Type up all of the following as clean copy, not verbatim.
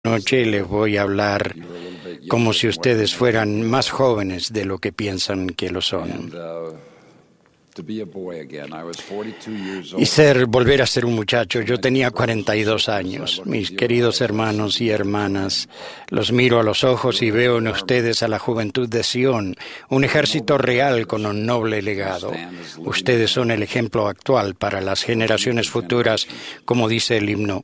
Noche les voy a hablar como si ustedes fueran más jóvenes de lo que piensan que lo son. Y volver a ser un muchacho. Yo tenía 42 años. Mis queridos hermanos y hermanas, los miro a los ojos y veo en ustedes a la juventud de Sion, un ejército real con un noble legado. Ustedes son el ejemplo actual para las generaciones futuras, como dice el himno.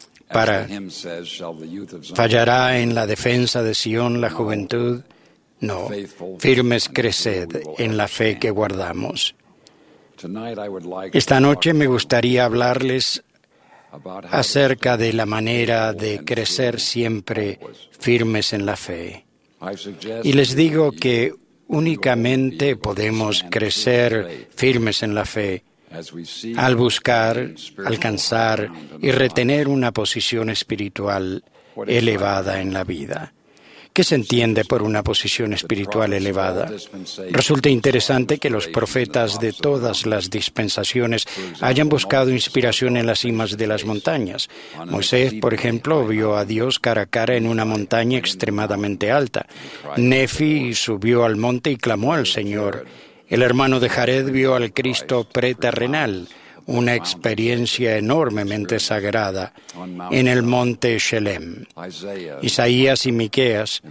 ¿Fallará en la defensa de Sion la juventud? No, firmes creced en la fe que guardamos. Esta noche me gustaría hablarles acerca de la manera de crecer siempre firmes en la fe. Y les digo que únicamente podemos crecer firmes en la fe al buscar, alcanzar y retener una posición espiritual elevada en la vida. ¿Qué se entiende por una posición espiritual elevada? Resulta interesante que los profetas de todas las dispensaciones hayan buscado inspiración en las cimas de las montañas. Moisés, por ejemplo, vio a Dios cara a cara en una montaña extremadamente alta. Nefi subió al monte y clamó al Señor. El hermano de Jared vio al Cristo preterrenal, una experiencia enormemente sagrada en el monte Shelem. Isaías y Miqueas,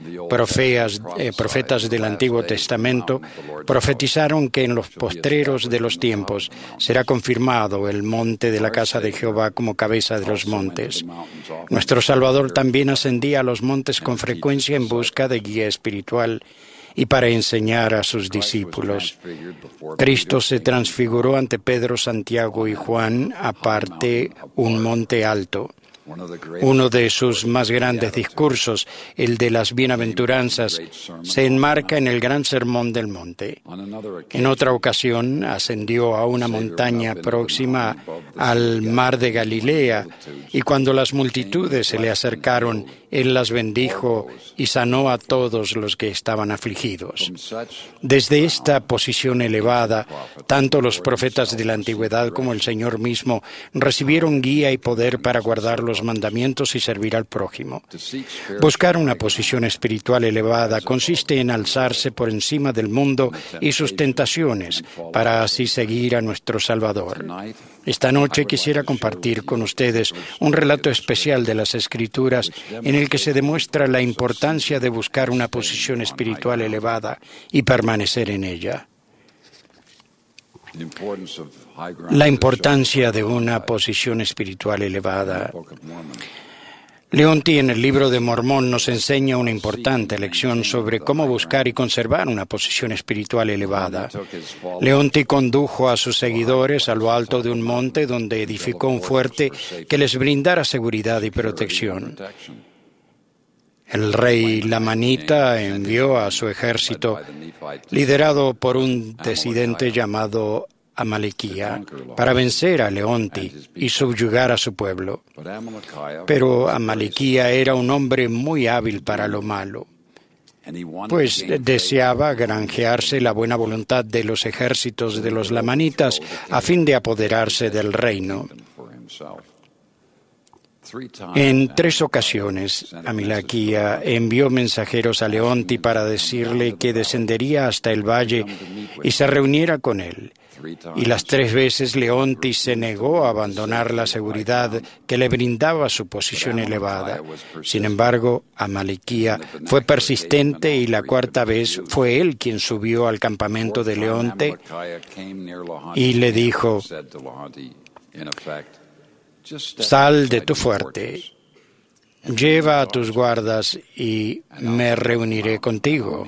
profetas del Antiguo Testamento, profetizaron que en los postreros de los tiempos será confirmado el monte de la casa de Jehová como cabeza de los montes. Nuestro Salvador también ascendía a los montes con frecuencia en busca de guía espiritual y para enseñar a sus discípulos. Cristo se transfiguró ante Pedro, Santiago y Juan, aparte un monte alto. Uno de sus más grandes discursos, el de las bienaventuranzas, se enmarca en el gran sermón del monte. En otra ocasión, ascendió a una montaña próxima al mar de Galilea, y cuando las multitudes se le acercaron, Él las bendijo y sanó a todos los que estaban afligidos. Desde esta posición elevada, tanto los profetas de la antigüedad como el Señor mismo recibieron guía y poder para guardar los mandamientos y servir al prójimo. Buscar una posición espiritual elevada consiste en alzarse por encima del mundo y sus tentaciones para así seguir a nuestro Salvador. Esta noche quisiera compartir con ustedes un relato especial de las Escrituras en el que se demuestra la importancia de buscar una posición espiritual elevada y permanecer en ella. La importancia de una posición espiritual elevada. Leonti en el libro de Mormón nos enseña una importante lección sobre cómo buscar y conservar una posición espiritual elevada. Leonti condujo a sus seguidores a lo alto de un monte donde edificó un fuerte que les brindara seguridad y protección. El rey Lamanita envió a su ejército, liderado por un disidente llamado Amalequía, para vencer a Leonti y subyugar a su pueblo. Pero Amalequía era un hombre muy hábil para lo malo, pues deseaba granjearse la buena voluntad de los ejércitos de los lamanitas a fin de apoderarse del reino. En 3 ocasiones, Amalequía envió mensajeros a Leonti para decirle que descendería hasta el valle y se reuniera con él. Y las 3 veces Leonti se negó a abandonar la seguridad que le brindaba su posición elevada. Sin embargo, Amalequía fue persistente y la 4ª vez fue él quien subió al campamento de Leonte y le dijo: «Sal de tu fuerte, lleva a tus guardas y me reuniré contigo».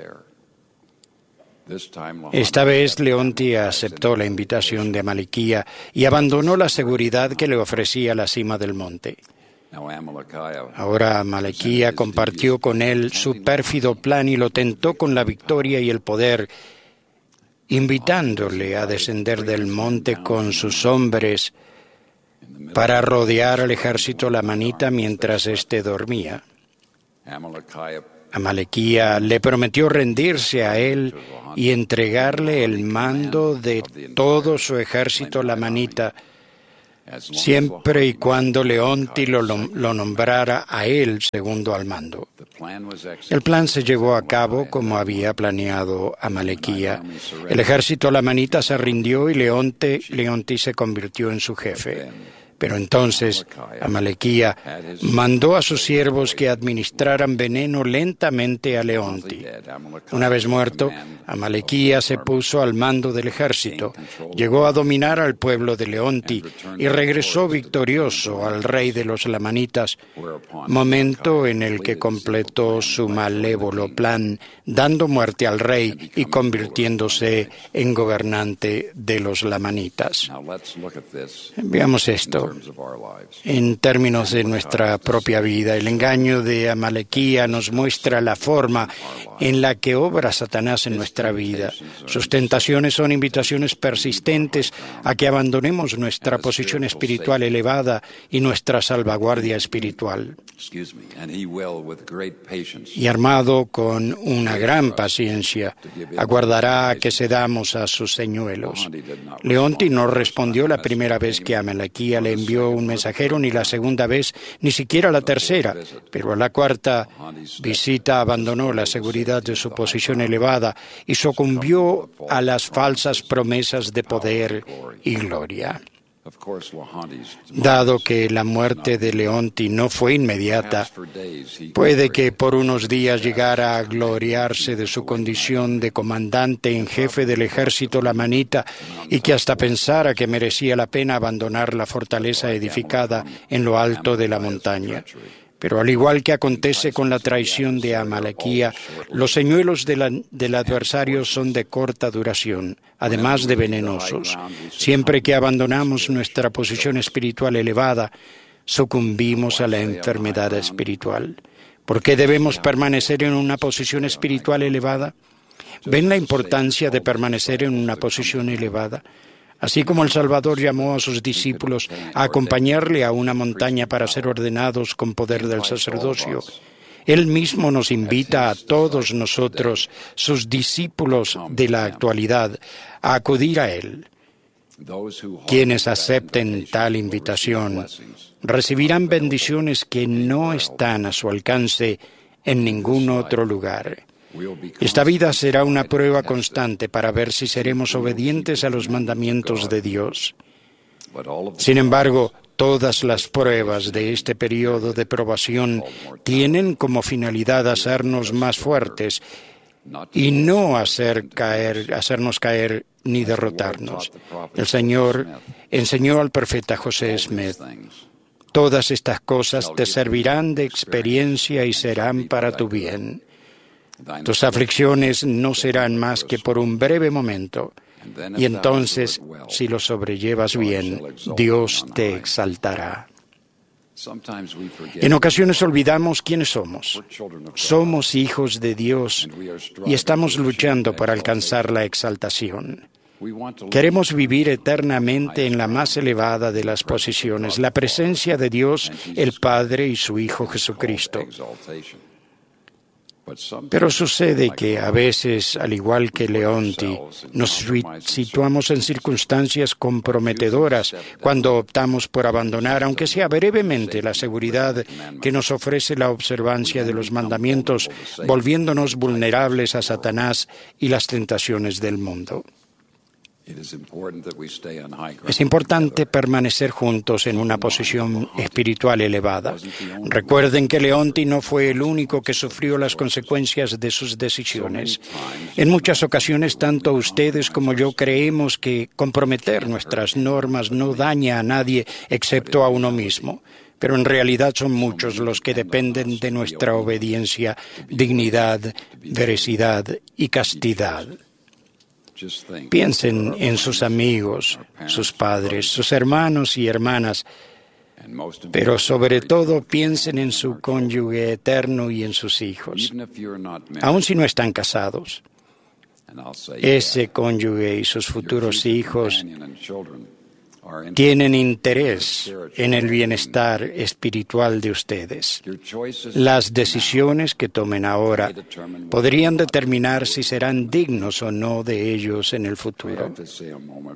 Esta vez Leonti aceptó la invitación de Amalequía y abandonó la seguridad que le ofrecía la cima del monte. Ahora Amalequía compartió con él su pérfido plan y lo tentó con la victoria y el poder, invitándole a descender del monte con sus hombres para rodear al ejército lamanita mientras éste dormía. Amalequía le prometió rendirse a él y entregarle el mando de todo su ejército lamanita, siempre y cuando Leonti lo nombrara a él segundo al mando. El plan se llevó a cabo como había planeado Amalequía. El ejército lamanita se rindió y Leonti se convirtió en su jefe. Pero entonces Amalequía mandó a sus siervos que administraran veneno lentamente a Leonti. Una vez muerto, Amalequía se puso al mando del ejército, llegó a dominar al pueblo de Leonti y regresó victorioso al rey de los lamanitas, momento en el que completó su malévolo plan, dando muerte al rey y convirtiéndose en gobernante de los lamanitas. Veamos esto en términos de nuestra propia vida. El engaño de Amalequía nos muestra la forma en la que obra Satanás en nuestra vida. Sus tentaciones son invitaciones persistentes a que abandonemos nuestra posición espiritual elevada y nuestra salvaguardia espiritual. Y armado con una gran paciencia, aguardará a que cedamos a sus señuelos. Leonti no respondió la primera vez que Amalequía le envió un mensajero, ni la segunda vez, ni siquiera la tercera, pero a la cuarta visita abandonó la seguridad de su posición elevada y sucumbió a las falsas promesas de poder y gloria. Dado que la muerte de Leonti no fue inmediata, puede que por unos días llegara a gloriarse de su condición de comandante en jefe del ejército lamanita y que hasta pensara que merecía la pena abandonar la fortaleza edificada en lo alto de la montaña. Pero al igual que acontece con la traición de Amalequía, los señuelos del adversario son de corta duración, además de venenosos. Siempre que abandonamos nuestra posición espiritual elevada, sucumbimos a la enfermedad espiritual. ¿Por qué debemos permanecer en una posición espiritual elevada? ¿Ven la importancia de permanecer en una posición elevada? Así como el Salvador llamó a sus discípulos a acompañarle a una montaña para ser ordenados con poder del sacerdocio, Él mismo nos invita a todos nosotros, sus discípulos de la actualidad, a acudir a Él. Quienes acepten tal invitación recibirán bendiciones que no están a su alcance en ningún otro lugar. Esta vida será una prueba constante para ver si seremos obedientes a los mandamientos de Dios. Sin embargo, todas las pruebas de este periodo de probación tienen como finalidad hacernos más fuertes y no hacernos caer ni derrotarnos. El Señor enseñó al profeta José Smith: todas estas cosas te servirán de experiencia y serán para tu bien. Tus aflicciones no serán más que por un breve momento, y entonces, si lo sobrellevas bien, Dios te exaltará. En ocasiones olvidamos quiénes somos. Somos hijos de Dios y estamos luchando por alcanzar la exaltación. Queremos vivir eternamente en la más elevada de las posiciones, la presencia de Dios, el Padre y su Hijo Jesucristo. Pero sucede que a veces, al igual que Leonti, nos situamos en circunstancias comprometedoras cuando optamos por abandonar, aunque sea brevemente, la seguridad que nos ofrece la observancia de los mandamientos, volviéndonos vulnerables a Satanás y las tentaciones del mundo. Es importante permanecer juntos en una posición espiritual elevada. Recuerden que Leonti no fue el único que sufrió las consecuencias de sus decisiones. En muchas ocasiones, tanto ustedes como yo creemos que comprometer nuestras normas no daña a nadie excepto a uno mismo. Pero en realidad son muchos los que dependen de nuestra obediencia, dignidad, veracidad y castidad. Piensen en sus amigos, sus padres, sus hermanos y hermanas, pero sobre todo piensen en su cónyuge eterno y en sus hijos. Aun si no están casados, ese cónyuge y sus futuros hijos tienen interés en el bienestar espiritual de ustedes. Las decisiones que tomen ahora podrían determinar si serán dignos o no de ellos en el futuro.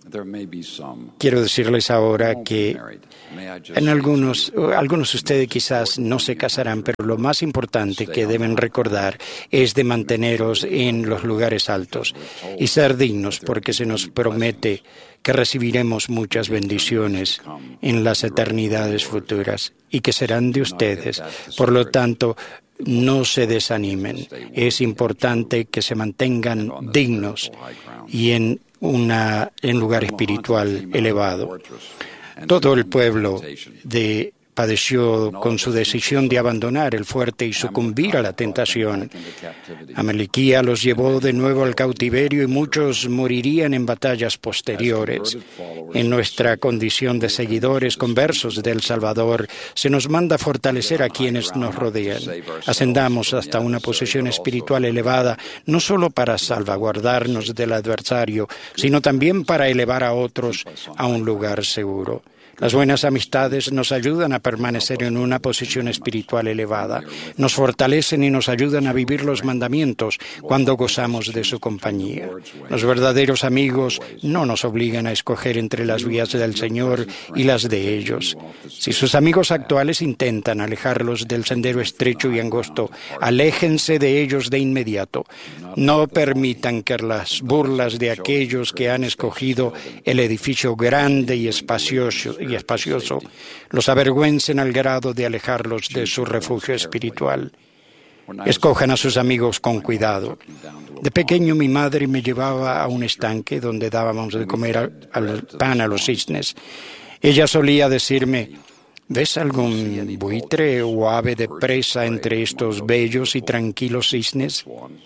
Quiero decirles ahora que algunos de ustedes quizás no se casarán, pero lo más importante que deben recordar es de manteneros en los lugares altos y ser dignos, porque se nos promete que recibiremos muchas bendiciones en las eternidades futuras y que serán de ustedes. Por lo tanto, no se desanimen. Es importante que se mantengan dignos y en lugar espiritual elevado. Todo el pueblo padeció con su decisión de abandonar el fuerte y sucumbir a la tentación. Amalequía los llevó de nuevo al cautiverio y muchos morirían en batallas posteriores. En nuestra condición de seguidores conversos del Salvador, se nos manda fortalecer a quienes nos rodean. Ascendamos hasta una posición espiritual elevada, no solo para salvaguardarnos del adversario, sino también para elevar a otros a un lugar seguro. Las buenas amistades nos ayudan a permanecer en una posición espiritual elevada, nos fortalecen y nos ayudan a vivir los mandamientos cuando gozamos de su compañía. Los verdaderos amigos no nos obligan a escoger entre las vías del Señor y las de ellos. Si sus amigos actuales intentan alejarlos del sendero estrecho y angosto, aléjense de ellos de inmediato. No permitan que las burlas de aquellos que han escogido el edificio grande y espacioso los avergüencen al grado de alejarlos de su refugio espiritual. Escojan a sus amigos con cuidado. De pequeño mi madre me llevaba a un estanque donde dábamos de comer pan a los cisnes. Ella solía decirme: ¿ves algún buitre o ave de presa entre estos bellos y tranquilos cisnes?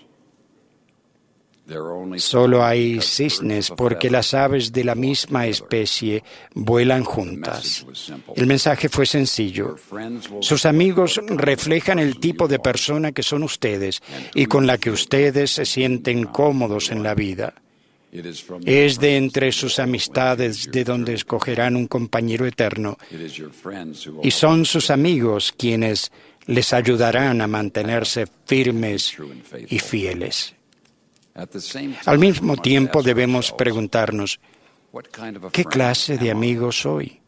Solo hay cisnes porque las aves de la misma especie vuelan juntas. El mensaje fue sencillo. Sus amigos reflejan el tipo de persona que son ustedes y con la que ustedes se sienten cómodos en la vida. Es de entre sus amistades de donde escogerán un compañero eterno, y son sus amigos quienes les ayudarán a mantenerse firmes y fieles. Al mismo tiempo debemos preguntarnos, ¿qué clase de amigos soy?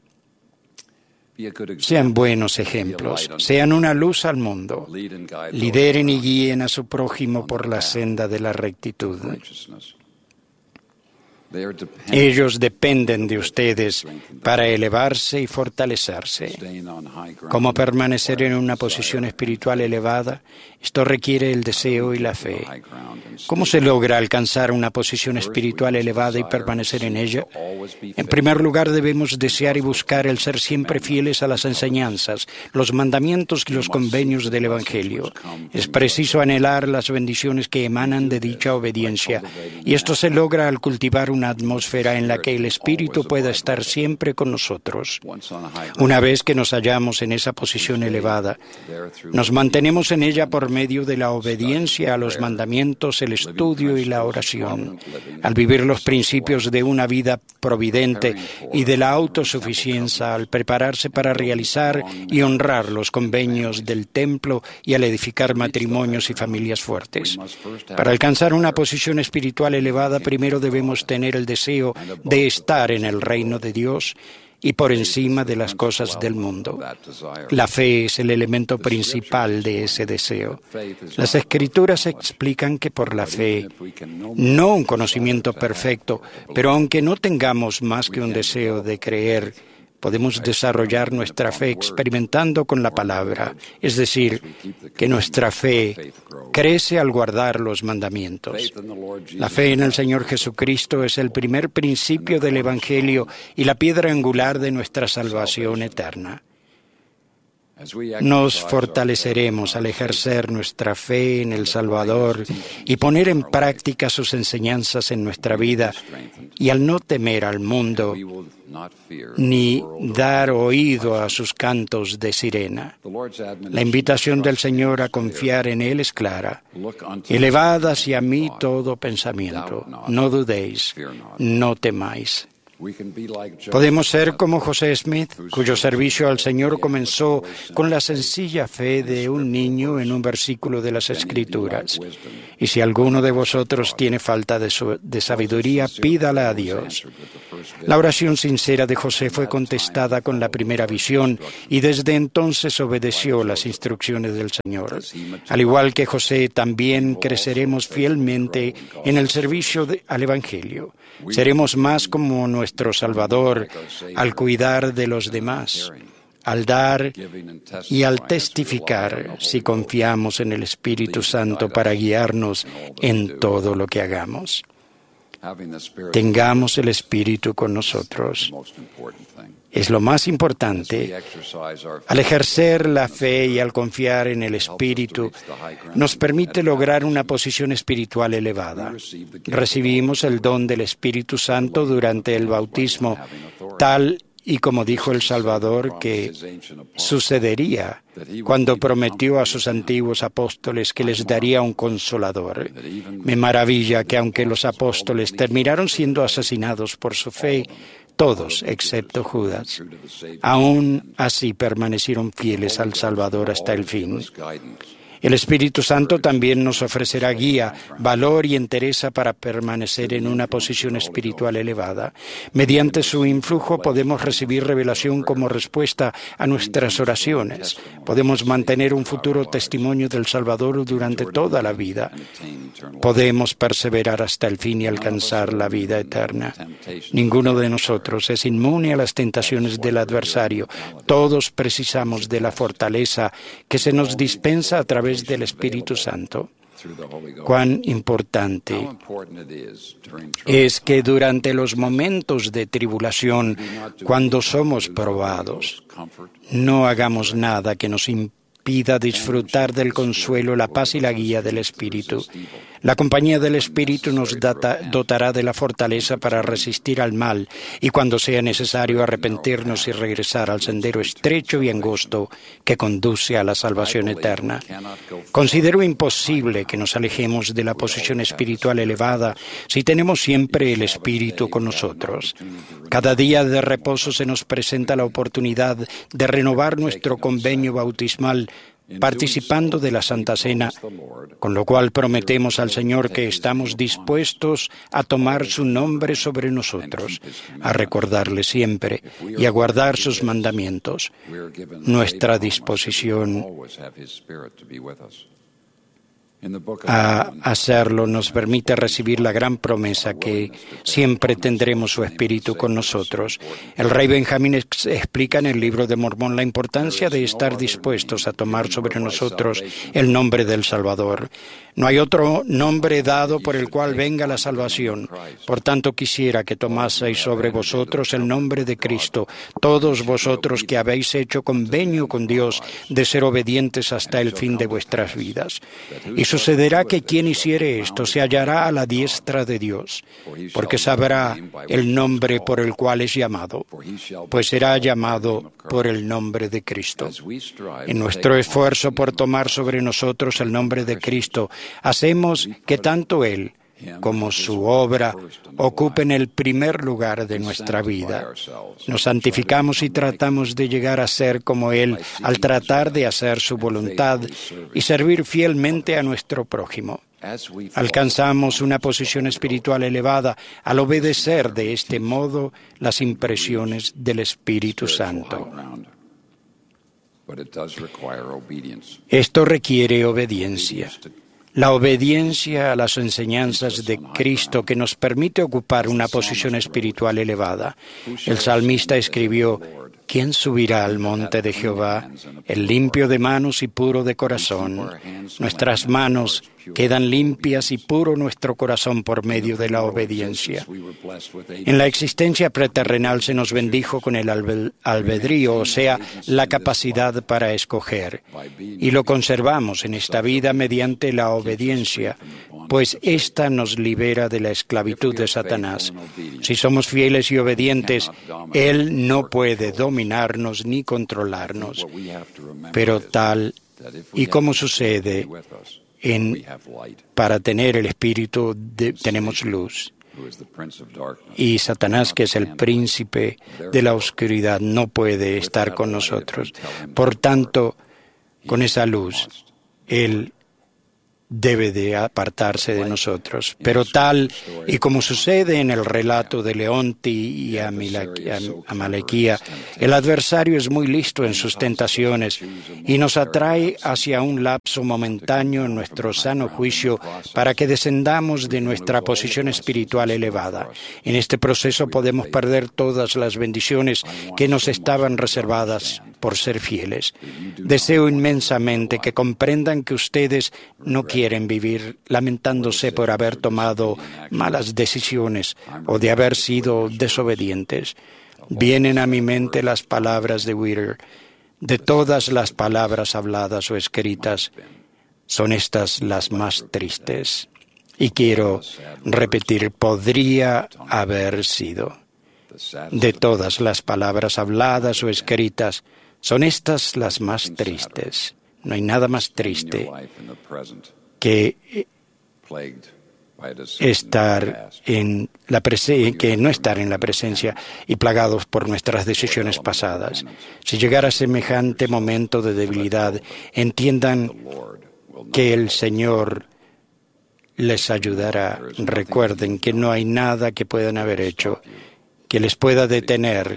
Sean buenos ejemplos, sean una luz al mundo, lideren y guíen a su prójimo por la senda de la rectitud. Ellos dependen de ustedes para elevarse y fortalecerse. ¿Cómo permanecer en una posición espiritual elevada? Esto requiere el deseo y la fe. ¿Cómo se logra alcanzar una posición espiritual elevada y permanecer en ella? En primer lugar, debemos desear y buscar el ser siempre fieles a las enseñanzas, los mandamientos y los convenios del Evangelio. Es preciso anhelar las bendiciones que emanan de dicha obediencia, y esto se logra al cultivar una atmósfera en la que el Espíritu pueda estar siempre con nosotros. Una vez que nos hallamos en esa posición elevada, nos mantenemos en ella por medio de la obediencia a los mandamientos, el estudio y la oración. Al vivir los principios de una vida providente y de la autosuficiencia, al prepararse para realizar y honrar los convenios del templo y al edificar matrimonios y familias fuertes. Para alcanzar una posición espiritual elevada, primero debemos tener el deseo de estar en el reino de Dios y por encima de las cosas del mundo. La fe es el elemento principal de ese deseo. Las Escrituras explican que por la fe, no un conocimiento perfecto, pero aunque no tengamos más que un deseo de creer, podemos desarrollar nuestra fe experimentando con la palabra, es decir, que nuestra fe crece al guardar los mandamientos. La fe en el Señor Jesucristo es el primer principio del Evangelio y la piedra angular de nuestra salvación eterna. Nos fortaleceremos al ejercer nuestra fe en el Salvador y poner en práctica sus enseñanzas en nuestra vida, y al no temer al mundo ni dar oído a sus cantos de sirena. La invitación del Señor a confiar en Él es clara. Elevad hacia mí todo pensamiento. No dudéis, no temáis. Podemos ser como José Smith, cuyo servicio al Señor comenzó con la sencilla fe de un niño en un versículo de las Escrituras. Y si alguno de vosotros tiene falta de sabiduría, pídala a Dios. La oración sincera de José fue contestada con la primera visión y desde entonces obedeció las instrucciones del Señor. Al igual que José, también creceremos fielmente en el servicio al Evangelio. Seremos más como nuestro Salvador al cuidar de los demás, al dar y al testificar, si confiamos en el Espíritu Santo para guiarnos en todo lo que hagamos. Tengamos el Espíritu con nosotros. Es lo más importante. Al ejercer la fe y al confiar en el Espíritu, nos permite lograr una posición espiritual elevada. Recibimos el don del Espíritu Santo durante el bautismo, tal y como dijo el Salvador que sucedería cuando prometió a sus antiguos apóstoles que les daría un consolador. Me maravilla que aunque los apóstoles terminaron siendo asesinados por su fe, todos, excepto Judas, aún así permanecieron fieles al Salvador hasta el fin. El Espíritu Santo también nos ofrecerá guía, valor y entereza para permanecer en una posición espiritual elevada. Mediante su influjo podemos recibir revelación como respuesta a nuestras oraciones. Podemos mantener un futuro testimonio del Salvador durante toda la vida. Podemos perseverar hasta el fin y alcanzar la vida eterna. Ninguno de nosotros es inmune a las tentaciones del adversario. Todos precisamos de la fortaleza que se nos dispensa a través del Espíritu Santo. Cuán importante es que durante los momentos de tribulación, cuando somos probados, no hagamos nada que nos impida disfrutar del consuelo, la paz y la guía del Espíritu. La compañía del Espíritu nos dotará de la fortaleza para resistir al mal y cuando sea necesario arrepentirnos y regresar al sendero estrecho y angosto que conduce a la salvación eterna. Considero imposible que nos alejemos de la posición espiritual elevada si tenemos siempre el Espíritu con nosotros. Cada día de reposo se nos presenta la oportunidad de renovar nuestro convenio bautismal participando de la Santa Cena, con lo cual prometemos al Señor que estamos dispuestos a tomar su nombre sobre nosotros, a recordarle siempre y a guardar sus mandamientos. Nuestra disposición a hacerlo nos permite recibir la gran promesa que siempre tendremos su Espíritu con nosotros. El rey Benjamín explica en el libro de Mormón la importancia de estar dispuestos a tomar sobre nosotros el nombre del Salvador. No hay otro nombre dado por el cual venga la salvación. Por tanto, quisiera que tomaseis sobre vosotros el nombre de Cristo, todos vosotros que habéis hecho convenio con Dios de ser obedientes hasta el fin de vuestras vidas. Y sucederá que quien hiciere esto se hallará a la diestra de Dios, porque sabrá el nombre por el cual es llamado, pues será llamado por el nombre de Cristo. En nuestro esfuerzo por tomar sobre nosotros el nombre de Cristo, hacemos que tanto Él como su obra ocupen el primer lugar de nuestra vida. Nos santificamos y tratamos de llegar a ser como Él al tratar de hacer su voluntad y servir fielmente a nuestro prójimo. Alcanzamos una posición espiritual elevada al obedecer de este modo las impresiones del Espíritu Santo. Esto requiere obediencia. La obediencia a las enseñanzas de Cristo que nos permite ocupar una posición espiritual elevada. El salmista escribió: ¿Quién subirá al monte de Jehová? El limpio de manos y puro de corazón. Nuestras manos quedan limpias y puro nuestro corazón por medio de la obediencia. En la existencia preterrenal se nos bendijo con el albedrío, o sea, la capacidad para escoger. Y lo conservamos en esta vida mediante la obediencia, pues ésta nos libera de la esclavitud de Satanás. Si somos fieles y obedientes, Él no puede dominarnos ni controlarnos. Pero tal y como sucede para tener el Espíritu tenemos luz. y Satanás, que es el príncipe de la oscuridad, no puede estar con nosotros. Por tanto, con esa luz, Él debe de apartarse de nosotros. Pero tal y como sucede en el relato de Leonti y Amalequía, el adversario es muy listo en sus tentaciones y nos atrae hacia un lapso momentáneo en nuestro sano juicio para que descendamos de nuestra posición espiritual elevada. En este proceso podemos perder todas las bendiciones que nos estaban reservadas por ser fieles. Deseo inmensamente que comprendan que ustedes no quieren vivir lamentándose por haber tomado malas decisiones o de haber sido desobedientes. Vienen a mi mente las palabras de Whittier: de todas las palabras habladas o escritas, son estas las más tristes. Y quiero repetir, podría haber sido. De todas las palabras habladas o escritas, son estas las más tristes. No hay nada más triste que que no estar en la presencia y plagados por nuestras decisiones pasadas. Si llegara semejante momento de debilidad, entiendan que el Señor les ayudará. Recuerden que no hay nada que puedan haber hecho que les pueda detener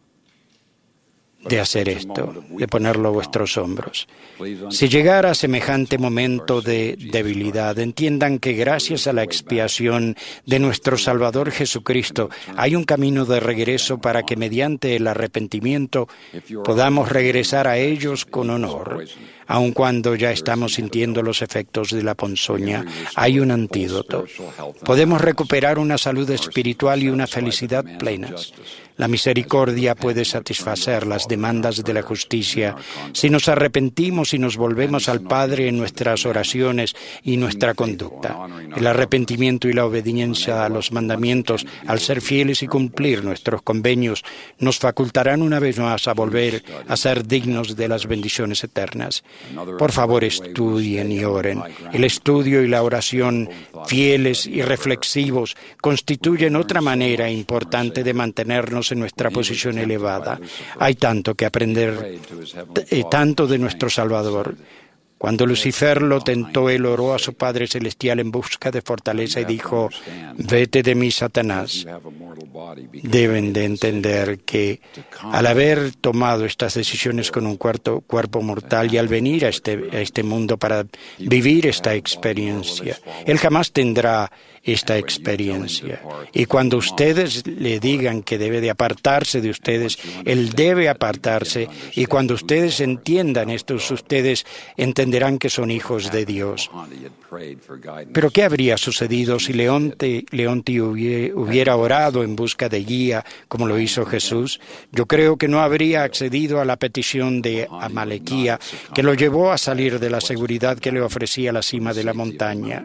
de hacer esto, de ponerlo a vuestros hombros. Si llegara semejante momento de debilidad, entiendan que gracias a la expiación de nuestro Salvador Jesucristo hay un camino de regreso para que mediante el arrepentimiento podamos regresar a ellos con honor. Aun cuando ya estamos sintiendo los efectos de la ponzoña, hay un antídoto. Podemos recuperar una salud espiritual y una felicidad plenas. La misericordia puede satisfacer las demandas de la justicia si nos arrepentimos y nos volvemos al Padre en nuestras oraciones y nuestra conducta. El arrepentimiento y la obediencia a los mandamientos, al ser fieles y cumplir nuestros convenios, nos facultarán una vez más a volver a ser dignos de las bendiciones eternas. Por favor, estudien y oren. El estudio y la oración, fieles y reflexivos, constituyen otra manera importante de mantenernos en nuestra posición elevada. Hay tanto que aprender, tanto de nuestro Salvador. Cuando Lucifer lo tentó, él oró a su Padre Celestial en busca de fortaleza y dijo: «Vete de mí, Satanás». Deben de entender que al haber tomado estas decisiones con un cuerpo mortal y al venir a este mundo para vivir esta experiencia, él jamás tendrá esta experiencia. Y cuando ustedes le digan que debe de apartarse de ustedes, él debe apartarse. Y cuando ustedes entiendan esto, ustedes entenderán que son hijos de Dios. Pero ¿qué habría sucedido si Leonti hubiera orado en busca de guía, como lo hizo Jesús? Yo creo que no habría accedido a la petición de Amalequía, que lo llevó a salir de la seguridad que le ofrecía la cima de la montaña.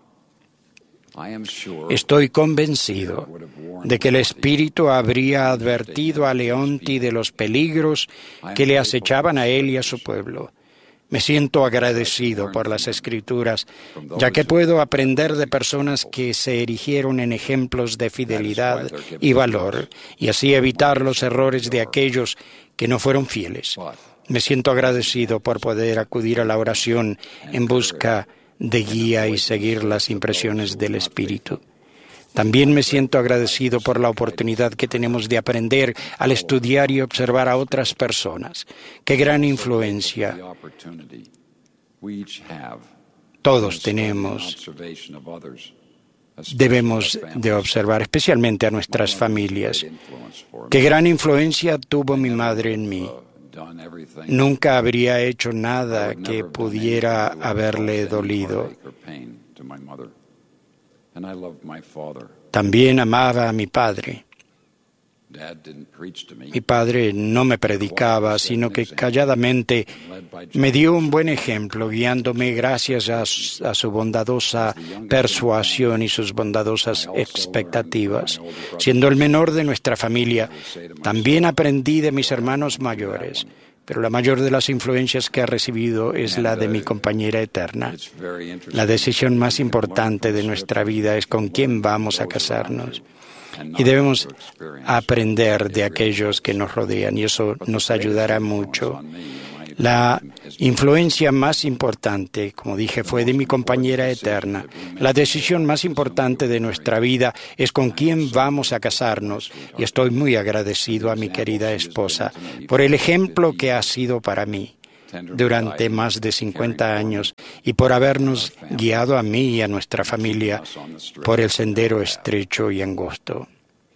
Estoy convencido de que el Espíritu habría advertido a Leonti de los peligros que le acechaban a él y a su pueblo. Me siento agradecido por las Escrituras, ya que puedo aprender de personas que se erigieron en ejemplos de fidelidad y valor, y así evitar los errores de aquellos que no fueron fieles. Me siento agradecido por poder acudir a la oración en busca de guía y seguir las impresiones del Espíritu. También me siento agradecido por la oportunidad que tenemos de aprender al estudiar y observar a otras personas. ¡Qué gran influencia! Todos tenemos. Debemos de observar especialmente a nuestras familias. ¡Qué gran influencia tuvo mi madre en mí! Nunca habría hecho nada que pudiera haberle dolido. También amaba a mi padre. Mi padre no me predicaba, sino que calladamente me dio un buen ejemplo, guiándome gracias a su bondadosa persuasión y sus bondadosas expectativas. Siendo el menor de nuestra familia, también aprendí de mis hermanos mayores. pero la mayor de las influencias que ha recibido es la de mi compañera eterna. La decisión más importante de nuestra vida es con quién vamos a casarnos. Y debemos aprender de aquellos que nos rodean, y eso nos ayudará mucho. La influencia más importante, como dije, fue de mi compañera eterna. La decisión más importante de nuestra vida es con quién vamos a casarnos. Y estoy muy agradecido a mi querida esposa por el ejemplo que ha sido para mí durante más de 50 años y por habernos guiado a mí y a nuestra familia por el sendero estrecho y angosto.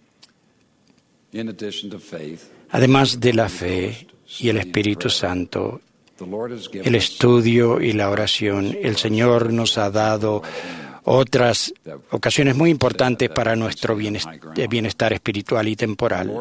Además de la fe y el Espíritu Santo, el estudio y la oración, el Señor nos ha dado otras ocasiones muy importantes para nuestro bienestar espiritual y temporal.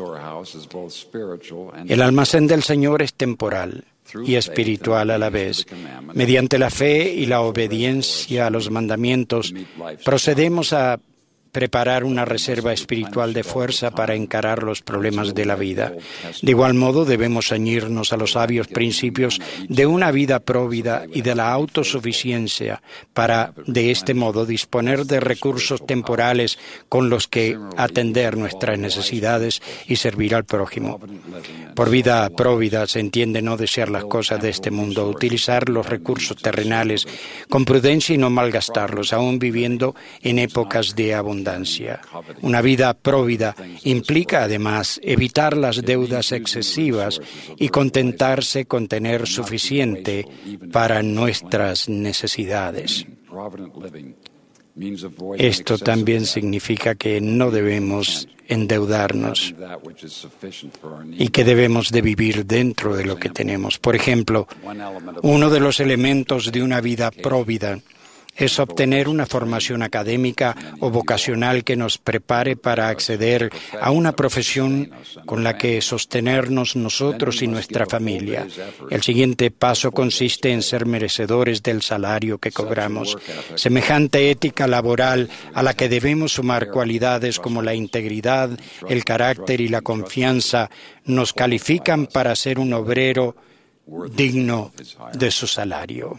El almacén del Señor es temporal y espiritual a la vez. Mediante la fe y la obediencia a los mandamientos, procedemos a preparar una reserva espiritual de fuerza para encarar los problemas de la vida. De igual modo, debemos ceñirnos a los sabios principios de una vida próvida y de la autosuficiencia para, de este modo, disponer de recursos temporales con los que atender nuestras necesidades y servir al prójimo. Por vida próvida se entiende no desear las cosas de este mundo, utilizar los recursos terrenales con prudencia y no malgastarlos, aún viviendo en épocas de abundancia. Una vida próvida implica, además, evitar las deudas excesivas y contentarse con tener suficiente para nuestras necesidades. Esto también significa que no debemos endeudarnos y que debemos de vivir dentro de lo que tenemos. Por ejemplo, uno de los elementos de una vida próvida es obtener una formación académica o vocacional que nos prepare para acceder a una profesión con la que sostenernos nosotros y nuestra familia. El siguiente paso consiste en ser merecedores del salario que cobramos. Semejante ética laboral a la que debemos sumar cualidades como la integridad, el carácter y la confianza nos califican para ser un obrero digno de su salario.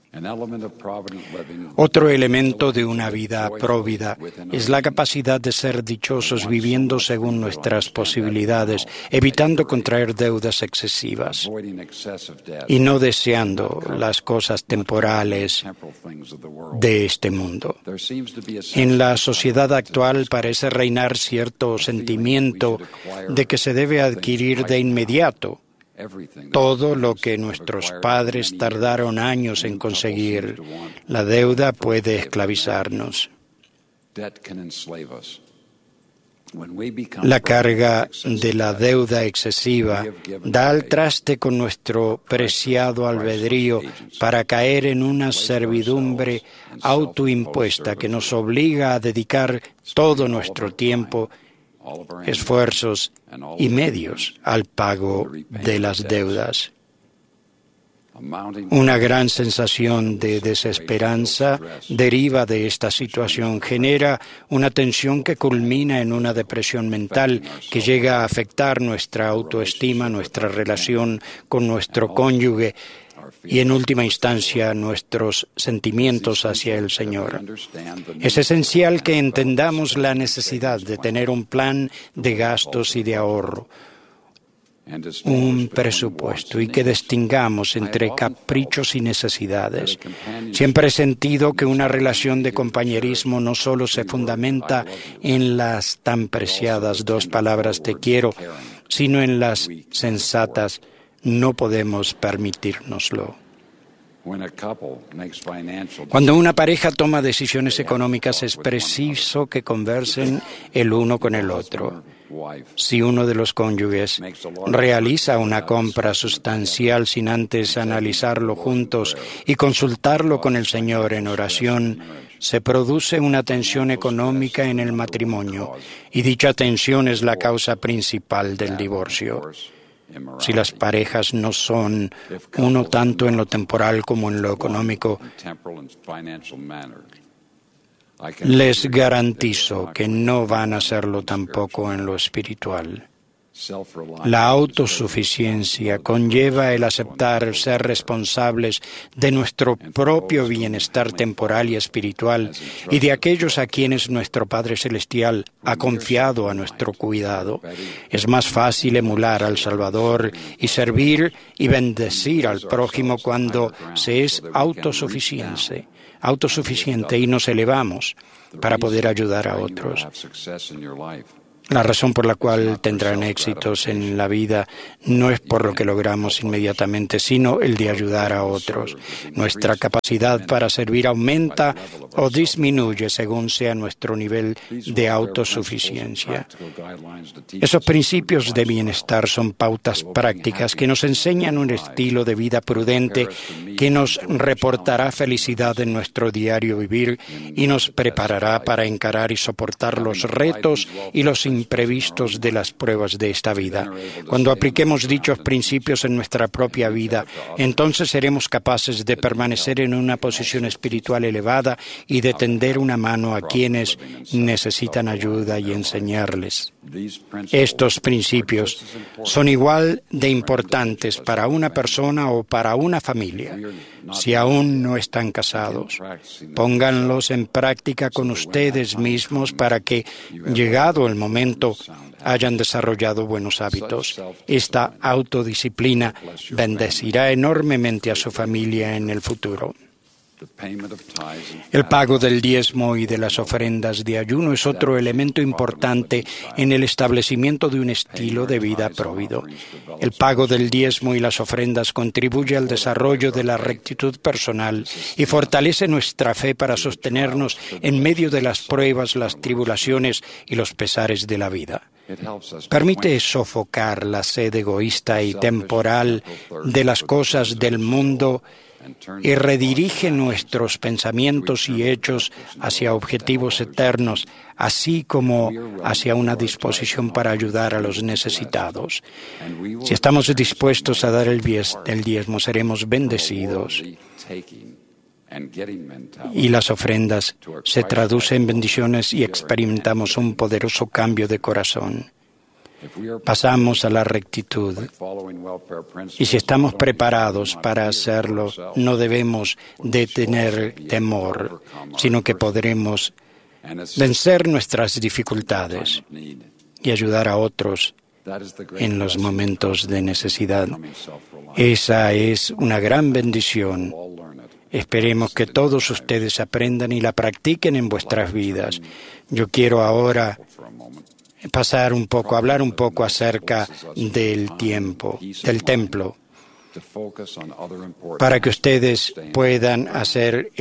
Otro elemento de una vida próvida es la capacidad de ser dichosos viviendo según nuestras posibilidades, evitando contraer deudas excesivas y no deseando las cosas temporales de este mundo. En la sociedad actual parece reinar cierto sentimiento de que se debe adquirir de inmediato todo lo que nuestros padres tardaron años en conseguir. La deuda puede esclavizarnos. La carga de la deuda excesiva da al traste con nuestro preciado albedrío para caer en una servidumbre autoimpuesta que nos obliga a dedicar todo nuestro tiempo, esfuerzos y medios al pago de las deudas. Una gran sensación de desesperanza deriva de esta situación, genera una tensión que culmina en una depresión mental que llega a afectar nuestra autoestima, nuestra relación con nuestro cónyuge y, en última instancia, nuestros sentimientos hacia el Señor. Es esencial que entendamos la necesidad de tener un plan de gastos y de ahorro, un presupuesto, y que distingamos entre caprichos y necesidades. Siempre he sentido que una relación de compañerismo no solo se fundamenta en las tan preciadas dos palabras "te quiero", sino en las sensatas "no podemos permitírnoslo". Cuando una pareja toma decisiones económicas, es preciso que conversen el uno con el otro. Si uno de los cónyuges realiza una compra sustancial sin antes analizarlo juntos y consultarlo con el Señor en oración, se produce una tensión económica en el matrimonio, y dicha tensión es la causa principal del divorcio. Si las parejas no son uno tanto en lo temporal como en lo económico, les garantizo que no van a serlo tampoco en lo espiritual. La autosuficiencia conlleva el aceptar ser responsables de nuestro propio bienestar temporal y espiritual y de aquellos a quienes nuestro Padre Celestial ha confiado a nuestro cuidado. Es más fácil emular al Salvador y servir y bendecir al prójimo cuando se es autosuficiente y nos elevamos para poder ayudar a otros. La razón por la cual tendrán éxitos en la vida no es por lo que logramos inmediatamente, sino el de ayudar a otros. Nuestra capacidad para servir aumenta o disminuye según sea nuestro nivel de autosuficiencia. Esos principios de bienestar son pautas prácticas que nos enseñan un estilo de vida prudente que nos reportará felicidad en nuestro diario vivir y nos preparará para encarar y soportar los retos y los imprevistos de las pruebas de esta vida. Cuando apliquemos dichos principios en nuestra propia vida, entonces seremos capaces de permanecer en una posición espiritual elevada y de tender una mano a quienes necesitan ayuda y enseñarles. Estos principios son igual de importantes para una persona o para una familia. Si aún no están casados, pónganlos en práctica con ustedes mismos para que, llegado el momento, hayan desarrollado buenos hábitos. Esta autodisciplina bendecirá enormemente a su familia en el futuro. El pago del diezmo y de las ofrendas de ayuno es otro elemento importante en el establecimiento de un estilo de vida próvido. El pago del diezmo y las ofrendas contribuye al desarrollo de la rectitud personal y fortalece nuestra fe para sostenernos en medio de las pruebas, las tribulaciones y los pesares de la vida. Permite sofocar la sed egoísta y temporal de las cosas del mundo y redirige nuestros pensamientos y hechos hacia objetivos eternos, así como hacia una disposición para ayudar a los necesitados. Si estamos dispuestos a dar el diezmo, seremos bendecidos. Y las ofrendas se traducen en bendiciones y experimentamos un poderoso cambio de corazón. Pasamos a la rectitud. Y si estamos preparados para hacerlo, no debemos de tener temor, sino que podremos vencer nuestras dificultades y ayudar a otros en los momentos de necesidad. Esa es una gran bendición. Esperemos que todos ustedes aprendan y la practiquen en vuestras vidas. Yo quiero ahora hablar un poco acerca del templo, para que ustedes puedan hacer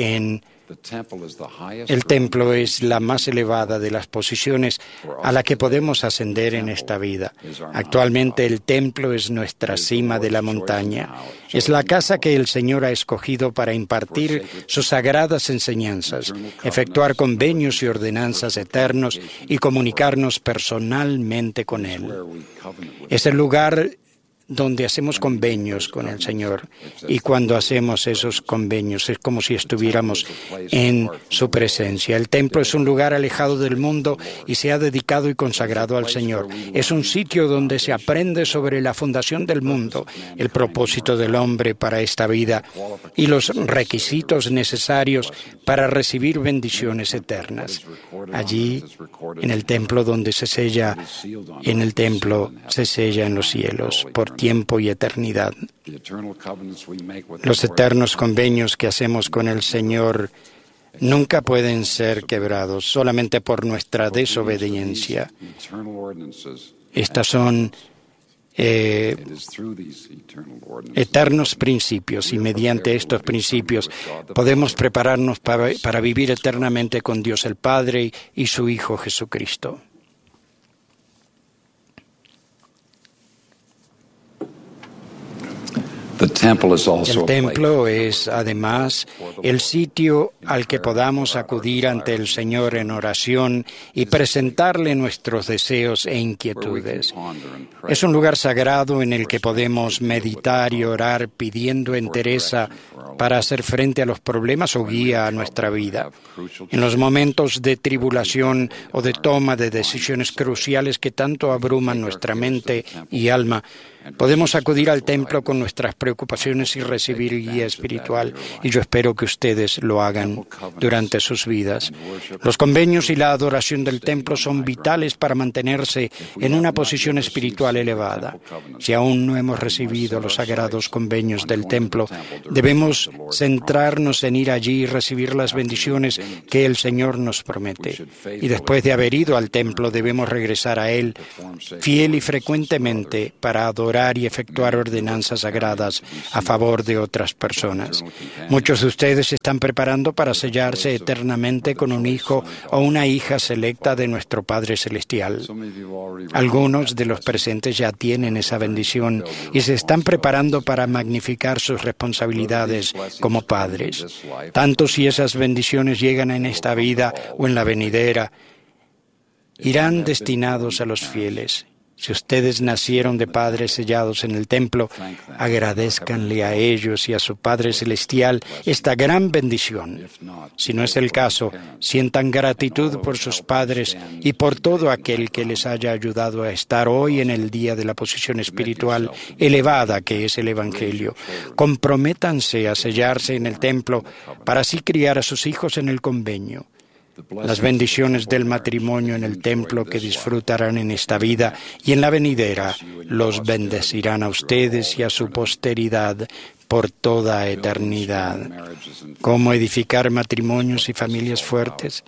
el templo es la más elevada de las posiciones a la que podemos ascender en esta vida. Actualmente el templo es nuestra cima de la montaña. Es la casa que el Señor ha escogido para impartir sus sagradas enseñanzas, efectuar convenios y ordenanzas eternos y comunicarnos personalmente con Él. Es el lugar donde hacemos convenios con el Señor, y cuando hacemos esos convenios es como si estuviéramos en su presencia. El templo es un lugar alejado del mundo y se ha dedicado y consagrado al Señor. Es un sitio donde se aprende sobre la fundación del mundo, el propósito del hombre para esta vida y los requisitos necesarios para recibir bendiciones eternas. Allí, en el templo donde se sella, se sella en los cielos por tiempo y eternidad. Los eternos convenios que hacemos con el Señor nunca pueden ser quebrados solamente por nuestra desobediencia. Estas son eternos principios, y mediante estos principios podemos prepararnos para vivir eternamente con Dios el Padre y su Hijo Jesucristo. El templo es, además, el sitio al que podamos acudir ante el Señor en oración y presentarle nuestros deseos e inquietudes. Es un lugar sagrado en el que podemos meditar y orar pidiendo entereza para hacer frente a los problemas o guía a nuestra vida. En los momentos de tribulación o de toma de decisiones cruciales que tanto abruman nuestra mente y alma, podemos acudir al templo con nuestras preocupaciones y recibir guía espiritual, y yo espero que ustedes lo hagan durante sus vidas. Los convenios y la adoración del templo son vitales para mantenerse en una posición espiritual elevada. Si aún no hemos recibido los sagrados convenios del templo, debemos centrarnos en ir allí y recibir las bendiciones que el Señor nos promete. Y después de haber ido al templo, debemos regresar a Él fiel y frecuentemente para adorar y efectuar ordenanzas sagradas a favor de otras personas. Muchos de ustedes se están preparando para sellarse eternamente con un hijo o una hija selecta de nuestro Padre Celestial. Algunos de los presentes ya tienen esa bendición y se están preparando para magnificar sus responsabilidades como padres. Tanto si esas bendiciones llegan en esta vida o en la venidera, irán destinados a los fieles. Si ustedes nacieron de padres sellados en el templo, agradézcanle a ellos y a su Padre Celestial esta gran bendición. Si no es el caso, sientan gratitud por sus padres y por todo aquel que les haya ayudado a estar hoy en el día de la posición espiritual elevada que es el Evangelio. Comprométanse a sellarse en el templo para así criar a sus hijos en el convenio. Las bendiciones del matrimonio en el templo que disfrutarán en esta vida y en la venidera los bendecirán a ustedes y a su posteridad por toda eternidad. ¿Cómo edificar matrimonios y familias fuertes?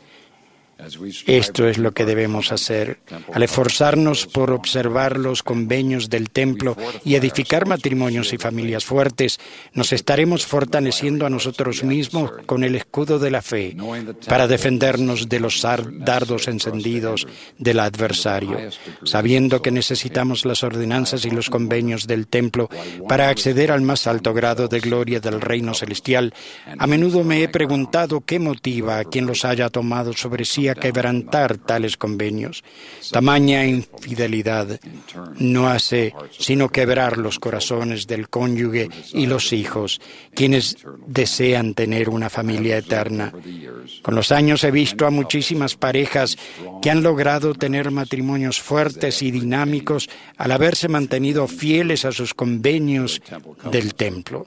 Esto es lo que debemos hacer. Al esforzarnos por observar los convenios del templo y edificar matrimonios y familias fuertes, nos estaremos fortaleciendo a nosotros mismos con el escudo de la fe para defendernos de los dardos encendidos del adversario, sabiendo que necesitamos las ordenanzas y los convenios del templo para acceder al más alto grado de gloria del reino celestial. A menudo me he preguntado qué motiva a quien los haya tomado sobre sí a quebrantar tales convenios. Tamaña infidelidad no hace sino quebrar los corazones del cónyuge y los hijos, quienes desean tener una familia eterna. Con los años he visto a muchísimas parejas que han logrado tener matrimonios fuertes y dinámicos al haberse mantenido fieles a sus convenios del templo.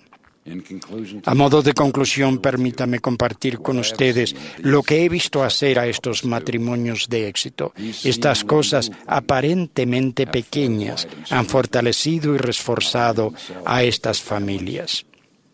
A modo de conclusión, permítame compartir con ustedes lo que he visto hacer a estos matrimonios de éxito. Estas cosas aparentemente pequeñas han fortalecido y reforzado a estas familias.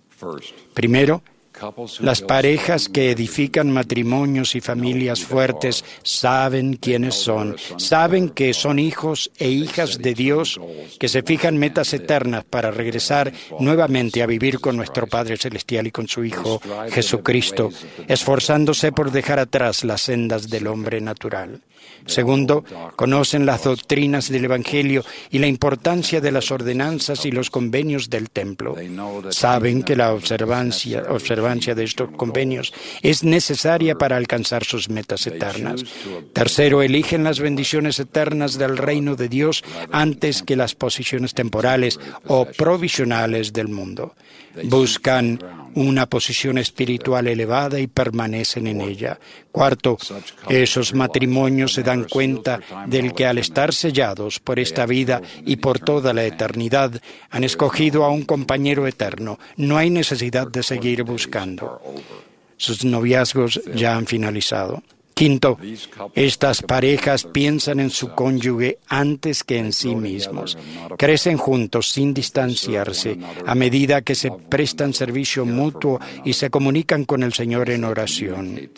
Primero, las parejas que edifican matrimonios y familias fuertes saben quiénes son, saben que son hijos e hijas de Dios, que se fijan metas eternas para regresar nuevamente a vivir con nuestro Padre Celestial y con su Hijo Jesucristo, esforzándose por dejar atrás las sendas del hombre natural. Segundo, conocen las doctrinas del Evangelio y la importancia de las ordenanzas y los convenios del templo. Saben que la observancia de estos convenios es necesaria para alcanzar sus metas eternas. Tercero, eligen las bendiciones eternas del reino de Dios antes que las posiciones temporales o provisionales del mundo. Buscan una posición espiritual elevada y permanecen en ella. Cuarto, esos matrimonios se dan cuenta del que al estar sellados por esta vida y por toda la eternidad, han escogido a un compañero eterno. No hay necesidad de seguir buscando. Sus noviazgos ya han finalizado. Quinto, estas parejas piensan en su cónyuge antes que en sí mismos. Crecen juntos sin distanciarse a medida que se prestan servicio mutuo y se comunican con el Señor en oración.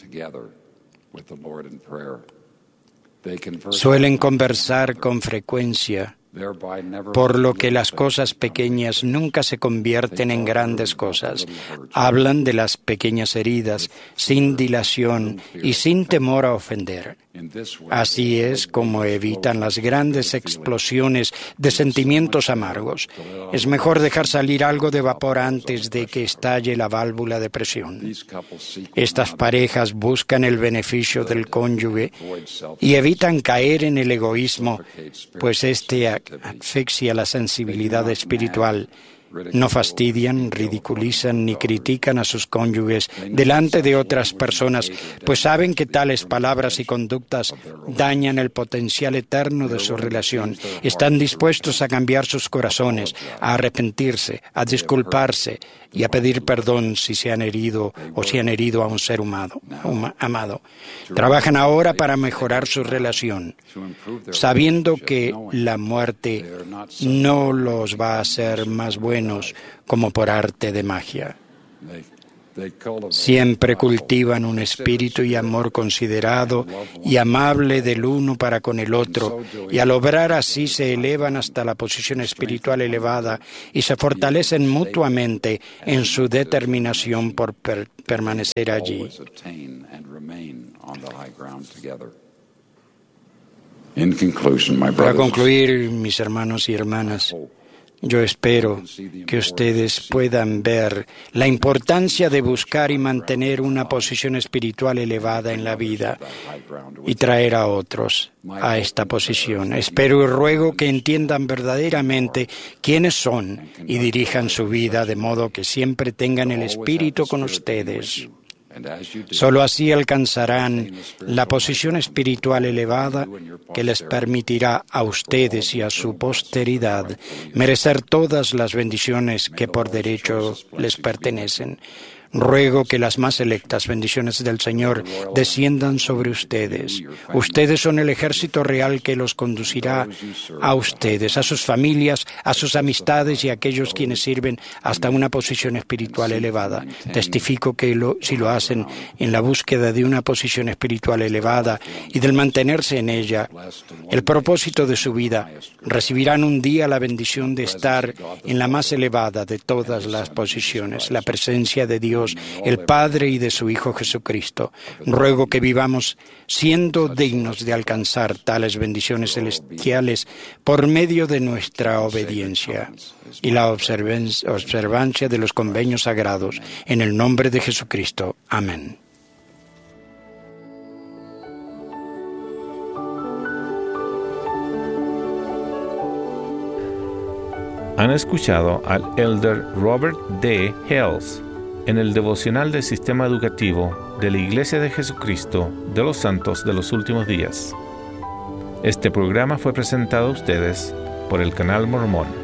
Suelen conversar con frecuencia por lo que las cosas pequeñas nunca se convierten en grandes cosas. Hablan de las pequeñas heridas, sin dilación y sin temor a ofender. Así es como evitan las grandes explosiones de sentimientos amargos. Es mejor dejar salir algo de vapor antes de que estalle la válvula de presión. Estas parejas buscan el beneficio del cónyuge y evitan caer en el egoísmo, pues este asfixia la sensibilidad espiritual. No fastidian, ridiculizan ni critican a sus cónyuges delante de otras personas, pues saben que tales palabras y conductas dañan el potencial eterno de su relación. Están dispuestos a cambiar sus corazones, a arrepentirse, a disculparse y a pedir perdón si se han herido o si han herido a un ser amado. Trabajan ahora para mejorar su relación, sabiendo que la muerte no los va a hacer más buenos como por arte de magia. Siempre cultivan un espíritu y amor considerado y amable del uno para con el otro, y al obrar así se elevan hasta la posición espiritual elevada y se fortalecen mutuamente en su determinación por permanecer allí. Para concluir, mis hermanos y hermanas, yo espero que ustedes puedan ver la importancia de buscar y mantener una posición espiritual elevada en la vida y traer a otros a esta posición. Espero y ruego que entiendan verdaderamente quiénes son y dirijan su vida de modo que siempre tengan el Espíritu con ustedes. Solo así alcanzarán la posición espiritual elevada que les permitirá a ustedes y a su posteridad merecer todas las bendiciones que por derecho les pertenecen. Ruego que las más selectas bendiciones del Señor desciendan sobre ustedes. Ustedes son el ejército real que los conducirá a ustedes, a sus familias, a sus amistades y a aquellos quienes sirven hasta una posición espiritual elevada. Testifico que si lo hacen en la búsqueda de una posición espiritual elevada y del mantenerse en ella, el propósito de su vida, recibirán un día la bendición de estar en la más elevada de todas las posiciones, la presencia de Dios, el Padre y de su Hijo Jesucristo. Ruego que vivamos siendo dignos de alcanzar tales bendiciones celestiales por medio de nuestra obediencia y la observancia de los convenios sagrados. En el nombre de Jesucristo. Amén. Han escuchado al elder Robert D. Hales en el devocional del Sistema Educativo de la Iglesia de Jesucristo de los Santos de los Últimos Días. Este programa fue presentado a ustedes por el Canal Mormón.